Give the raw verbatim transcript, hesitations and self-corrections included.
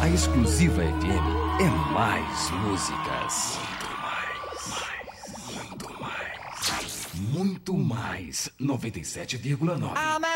A Exclusiva F M é mais músicas. Muito mais. Muito mais. noventa e sete vírgula nove.